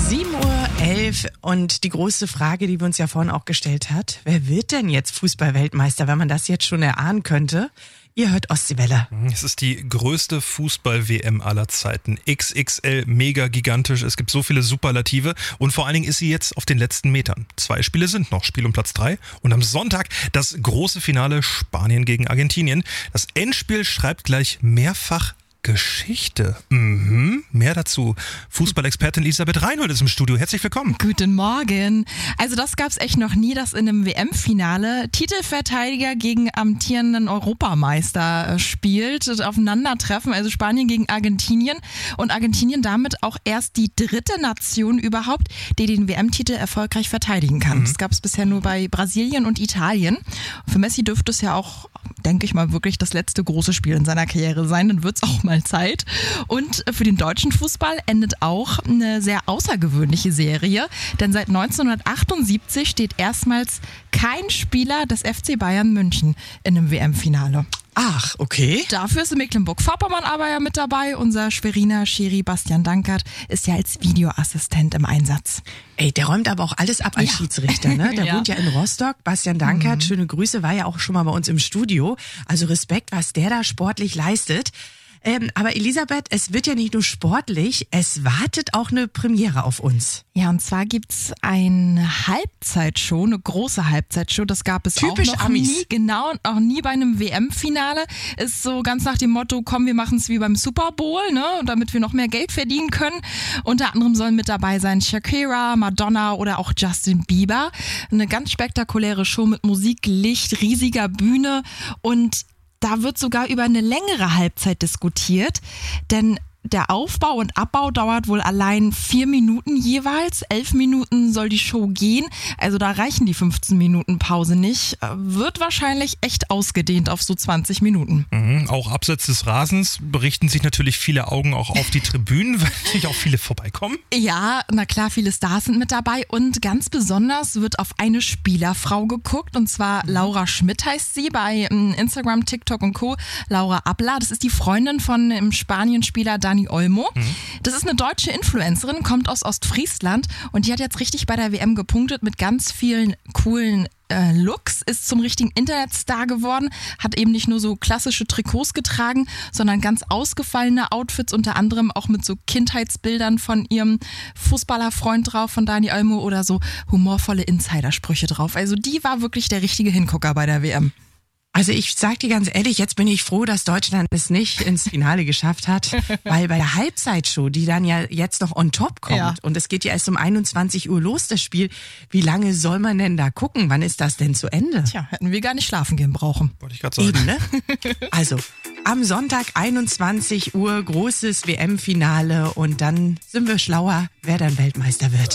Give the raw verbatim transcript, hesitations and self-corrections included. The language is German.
sieben Uhr elf und die große Frage, die wir uns ja vorhin auch gestellt hat, wer wird denn jetzt Fußball-Weltmeister, wenn man das jetzt schon erahnen könnte? Ihr hört Ostseewelle. Es ist die größte Fußball-W M aller Zeiten. X X L, mega gigantisch. Es gibt so viele Superlative. Und vor allen Dingen ist sie jetzt auf den letzten Metern. Zwei Spiele sind noch, Spiel um Platz drei. Und am Sonntag das große Finale Spanien gegen Argentinien. Das Endspiel schreibt gleich mehrfach Geschichte. Mhm. Mehr dazu. Fußballexpertin Elisabeth Reinhold ist im Studio. Herzlich willkommen. Guten Morgen. Also das gab's echt noch nie, dass in einem W M-Finale Titelverteidiger gegen amtierenden Europameister spielt, aufeinandertreffen. Also Spanien gegen Argentinien und Argentinien damit auch erst die dritte Nation überhaupt, die den W M-Titel erfolgreich verteidigen kann. Mhm. Das gab's bisher nur bei Brasilien und Italien. Für Messi dürfte es ja auch, denke ich mal, wirklich das letzte große Spiel in seiner Karriere sein. Dann wird's auch mal Zeit. Und für den deutschen Fußball endet auch eine sehr außergewöhnliche Serie, denn seit neunzehnhundertachtundsiebzig steht erstmals kein Spieler des F C Bayern München in einem W M-Finale. Ach, okay. Dafür ist in Mecklenburg-Vorpommern aber ja mit dabei. Unser Schweriner Schiri Bastian Dankert ist ja als Videoassistent im Einsatz. Ey, der räumt aber auch alles ab als Ja. Schiedsrichter, ne? Der Ja. wohnt ja in Rostock. Bastian Dankert, Mhm. schöne Grüße, war ja auch schon mal bei uns im Studio. Also Respekt, was der da sportlich leistet. Ähm, aber Elisabeth, es wird ja nicht nur sportlich, es wartet auch eine Premiere auf uns. Ja, und zwar gibt's eine Halbzeitshow, eine große Halbzeitshow. Das gab es Typisch auch noch Amis. nie, genau, und auch nie bei einem W M-Finale. Ist so ganz nach dem Motto, komm, wir machen's wie beim Super Bowl, ne, damit wir noch mehr Geld verdienen können. Unter anderem sollen mit dabei sein Shakira, Madonna oder auch Justin Bieber. Eine ganz spektakuläre Show mit Musik, Licht, riesiger Bühne, und da wird sogar über eine längere Halbzeit diskutiert, denn der Aufbau und Abbau dauert wohl allein vier Minuten jeweils. Elf Minuten soll die Show gehen. Also da reichen die fünfzehn Minuten Pause nicht. Wird wahrscheinlich echt ausgedehnt auf so zwanzig Minuten. Mhm. Auch abseits des Rasens berichten sich natürlich viele Augen auch auf die Tribünen, weil natürlich auch viele vorbeikommen. Ja, na klar, viele Stars sind mit dabei und ganz besonders wird auf eine Spielerfrau geguckt, und zwar Laura Schmidt heißt sie, bei Instagram, TikTok und Co. Laura Abla, das ist die Freundin von dem Spanien-Spieler Dani Olmo. Mhm. Das ist eine deutsche Influencerin, kommt aus Ostfriesland und die hat jetzt richtig bei der W M gepunktet mit ganz vielen coolen äh, Looks, ist zum richtigen Internetstar geworden, hat eben nicht nur so klassische Trikots getragen, sondern ganz ausgefallene Outfits, unter anderem auch mit so Kindheitsbildern von ihrem Fußballerfreund drauf, von Dani Olmo, oder so humorvolle Insidersprüche drauf. Also die war wirklich der richtige Hingucker bei der W M. Also ich sag dir ganz ehrlich, jetzt bin ich froh, dass Deutschland es nicht ins Finale geschafft hat, weil bei der Halbzeitshow, die dann ja jetzt noch on top kommt, Ja. und es geht ja erst um einundzwanzig Uhr los, das Spiel, wie lange soll man denn da gucken? Wann ist das denn zu Ende? Tja, hätten wir gar nicht schlafen gehen brauchen. Wollte ich gerade sagen. Eben, ne? Also, am Sonntag einundzwanzig Uhr, großes W M-Finale, und dann sind wir schlauer, wer dann Weltmeister wird.